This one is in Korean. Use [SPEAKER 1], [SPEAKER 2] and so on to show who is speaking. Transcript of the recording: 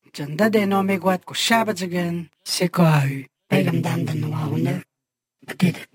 [SPEAKER 1] Canda no me guat ko shabazgan se ko au. Pegam dan no wa ne. Bedet.